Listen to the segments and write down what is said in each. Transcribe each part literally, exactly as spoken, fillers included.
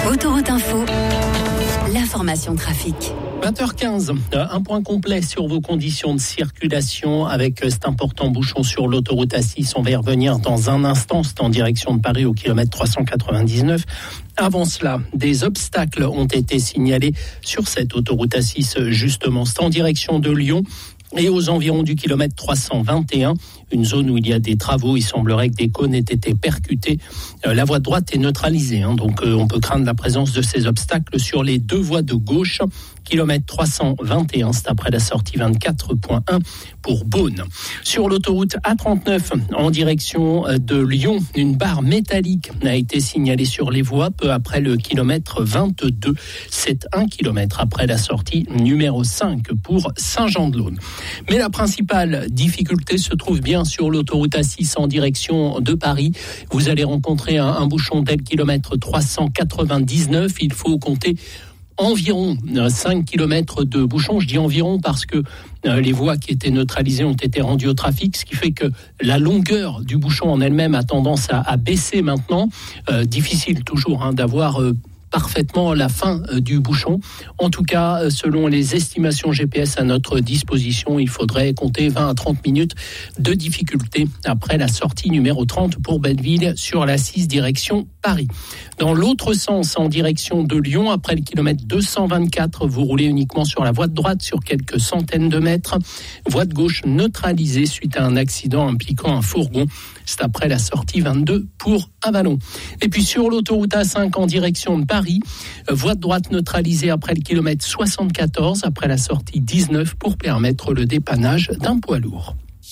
Autoroute Info, l'information trafic. vingt heures quinze, un point complet sur vos conditions de circulation avec cet important bouchon sur l'autoroute A six. On va y revenir dans un instant, c'est en direction de Paris au kilomètre trois cent quatre-vingt-dix-neuf. Avant cela, des obstacles ont été signalés sur cette autoroute A six justement. C'est en direction de Lyon et aux environs du kilomètre trois cent vingt et un. Une zone où il y a des travaux, il semblerait que des cônes aient été percutés. Euh, la voie de droite est neutralisée, hein, donc euh, on peut craindre la présence de ces obstacles sur les deux voies de gauche. Kilomètre trois cent vingt et un, c'est après la sortie vingt-quatre point un pour Beaune. Sur l'autoroute A trente-neuf, en direction de Lyon, une barre métallique a été signalée sur les voies peu après le kilomètre vingt-deux. C'est un kilomètre après la sortie numéro cinq pour Saint-Jean-de-Laune. Mais la principale difficulté se trouve bien sur l'autoroute A six en direction de Paris. Vous allez rencontrer un, un bouchon dès le kilomètre trois cent quatre-vingt-dix-neuf. Il faut compter environ cinq kilomètres de bouchons. Je dis environ parce que euh, les voies qui étaient neutralisées ont été rendues au trafic, ce qui fait que la longueur du bouchon en elle-même a tendance à, à baisser maintenant. Euh, difficile toujours hein, d'avoir euh, parfaitement la fin euh, du bouchon. En tout cas, euh, selon les estimations G P S à notre disposition, il faudrait compter vingt à trente minutes de difficulté après la sortie numéro trente pour Belleville sur la six direction Paris. Dans l'autre sens, en direction de Lyon, après le kilomètre deux cent vingt-quatre, vous roulez uniquement sur la voie de droite sur quelques centaines de mètres. Voie de gauche neutralisée suite à un accident impliquant un fourgon. C'est après la sortie vingt-deux pour Avallon. Et puis sur l'autoroute A cinq en direction de Paris, voie de droite neutralisée après le kilomètre soixante-quatorze, après la sortie dix-neuf pour permettre le dépannage d'un poids lourd.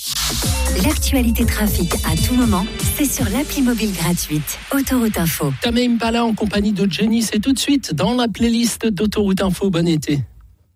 L'actualité trafic à tout moment, c'est sur l'appli mobile gratuite Autoroute Info. Tame Impala en compagnie de Jenny, c'est tout de suite dans la playlist d'Autoroute Info. Bon été.